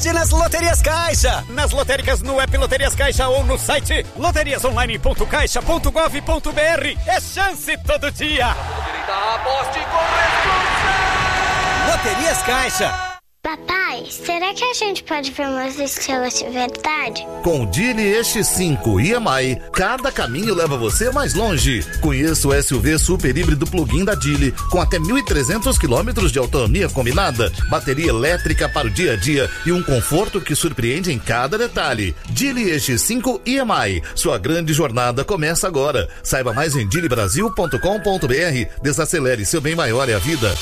aposte nas Loterias Caixa. Nas lotéricas no app Loterias Caixa ou no site loteriasonline.caixa.gov.br. É chance todo dia. Aposte com responsabilidade. Loterias Caixa. Papai, será que a gente pode ver umas estrelas de verdade? Com o Geely X5 EMI, cada caminho leva você mais longe. Conheça o SUV super híbrido plug-in da Geely, com até 1.300 km de autonomia combinada, bateria elétrica para o dia a dia e um conforto que surpreende em cada detalhe. Geely X5 EMI, sua grande jornada começa agora. Saiba mais em geelybrasil.com.br. Desacelere, seu bem maior é a vida.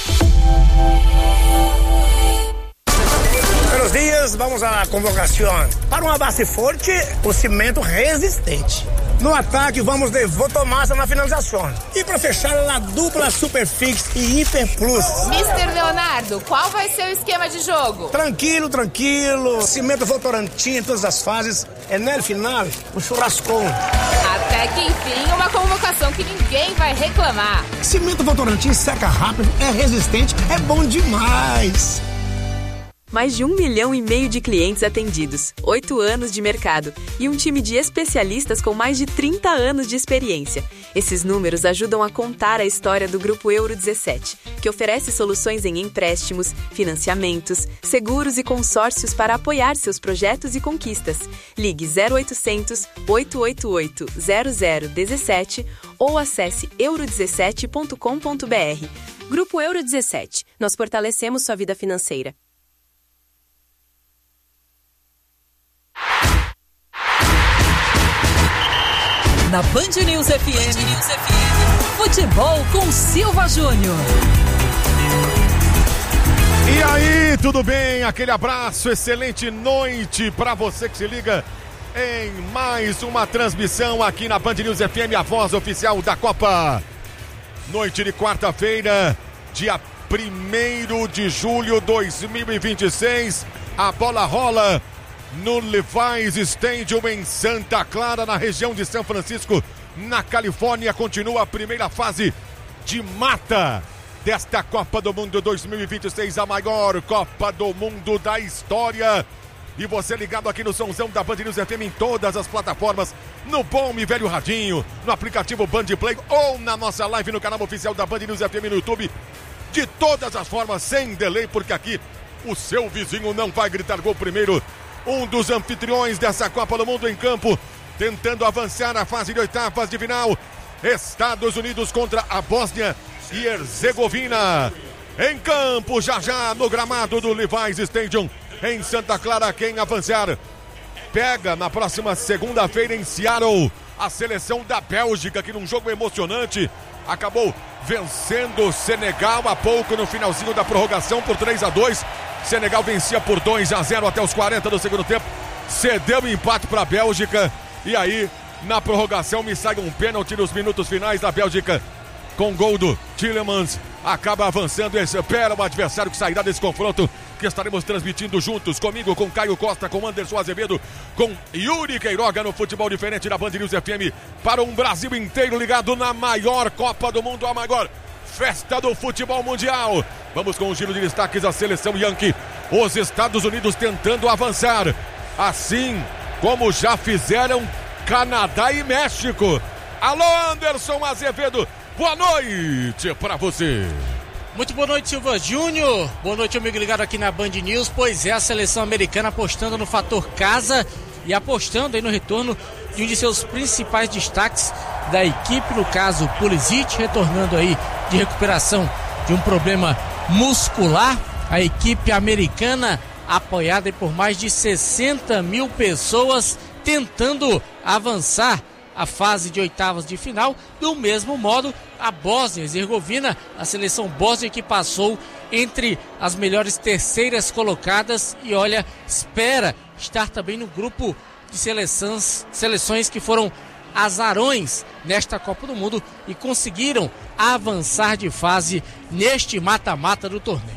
Buenos dias, vamos à convocação. Para uma base forte, o cimento resistente. No ataque, vamos de Votomassa na finalização. E para fechar, a dupla Superfix e Hiper Plus. Mr. Leonardo, qual vai ser o esquema de jogo? Tranquilo. Cimento Votorantim em todas as fases. É no final, o churrascão. Até que enfim, uma convocação que ninguém vai reclamar. Cimento Votorantim seca rápido, é resistente, é bom demais. Mais de 1,5 milhão de clientes atendidos, 8 anos de mercado e um time de especialistas com mais de 30 anos de experiência. Esses números ajudam a contar a história do Grupo Euro 17, que oferece soluções em empréstimos, financiamentos, seguros e consórcios para apoiar seus projetos e conquistas. Ligue 0800 888 0017 ou acesse euro17.com.br. Grupo Euro 17. Nós fortalecemos sua vida financeira. Na Band News FM, futebol com Silva Júnior. E aí, tudo bem? Aquele abraço, excelente noite para você que se liga em mais uma transmissão aqui na Band News FM, a voz oficial da Copa. Noite de quarta-feira, dia 1º de julho de 2026, a bola rola no Levi's Stadium em Santa Clara, na região de São Francisco, na Califórnia. Continua a primeira fase de mata desta Copa do Mundo 2026, a maior Copa do Mundo da história. E você ligado aqui no somzão da Band News FM em todas as plataformas, no bom e velho radinho, no aplicativo Band Play ou na nossa live no canal oficial da Band News FM no YouTube. De todas as formas, sem delay, porque aqui o seu vizinho não vai gritar gol primeiro. Um dos anfitriões dessa Copa do Mundo em campo, tentando avançar a fase de oitavas de final. Estados Unidos contra a Bósnia e Herzegovina. Em campo, já no gramado do Levi's Stadium, em Santa Clara, quem avançar pega na próxima segunda-feira em Seattle a seleção da Bélgica, que num jogo emocionante acabou vencendo o Senegal há pouco no finalzinho da prorrogação por 3-2. Senegal vencia por 2-0 até os 40 do segundo tempo, cedeu o empate para a Bélgica e aí na prorrogação me sai um pênalti nos minutos finais da Bélgica com gol do Tielemans, acaba avançando e espera o adversário que sairá desse confronto, que estaremos transmitindo juntos, comigo, com Caio Costa, com Anderson Azevedo, com Yuri Queiroga no Futebol Diferente da Band News FM, para um Brasil inteiro ligado na maior Copa do Mundo, a maior festa do futebol mundial. Vamos com o giro de destaques da seleção Yankee. Os Estados Unidos tentando avançar, assim como já fizeram Canadá e México. Alô, Anderson Azevedo, boa noite para você. Muito boa noite, Silva Júnior. Boa noite, amigo ligado aqui na Band News. Pois é, a seleção americana apostando no fator casa e apostando aí no retorno de um de seus principais destaques da equipe, no caso Pulisic, retornando aí de recuperação de um problema muscular. A equipe americana apoiada por mais de 60 mil pessoas tentando avançar a fase de oitavas de final. Do mesmo modo, a Bósnia e Herzegovina, a seleção bósnia que passou entre as melhores terceiras colocadas e olha, espera estar também no grupo de seleções que foram azarões nesta Copa do Mundo e conseguiram avançar de fase neste mata-mata do torneio.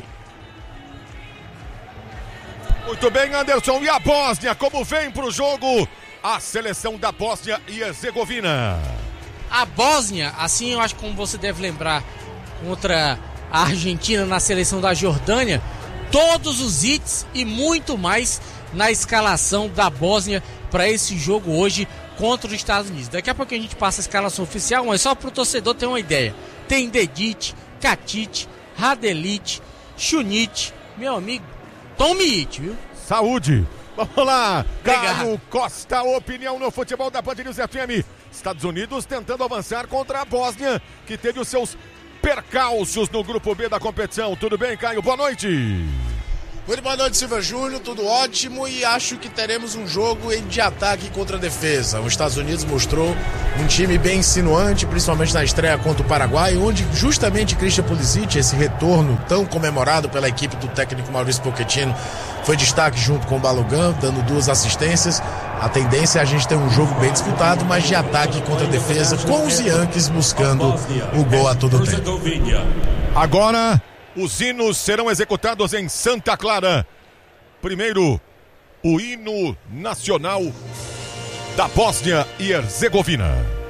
Muito bem, Anderson, e a Bósnia, como vem para o jogo a seleção da Bósnia e Herzegovina? A Bósnia, assim eu acho, como você deve lembrar, contra a Argentina na seleção da Jordânia, todos os hits e muito mais na escalação da Bósnia para esse jogo hoje contra os Estados Unidos. Daqui a pouco a gente passa a escalação oficial, mas só para o torcedor ter uma ideia. Tem Dedić, Katic, Radelić, Šunić, meu amigo, Tomić, viu? Saúde! Vamos lá, Caio Costa, opinião no futebol da Band News FM. Estados Unidos tentando avançar contra a Bósnia, que teve os seus percalços no grupo B da competição. Tudo bem, Caio? Boa noite! Muito boa noite, Silva Júnior, tudo ótimo, e acho que teremos um jogo de ataque contra a defesa. Os Estados Unidos mostrou um time bem insinuante, principalmente na estreia contra o Paraguai, onde justamente Christian Pulisic, esse retorno tão comemorado pela equipe do técnico Maurício Pochettino, foi destaque junto com o Balogun, dando 2 assistências. A tendência é a gente ter um jogo bem disputado, mas de ataque contra a defesa, com os Yankees buscando o gol a todo tempo. Agora, os hinos serão executados em Santa Clara. Primeiro, o hino nacional da Bósnia e Herzegovina.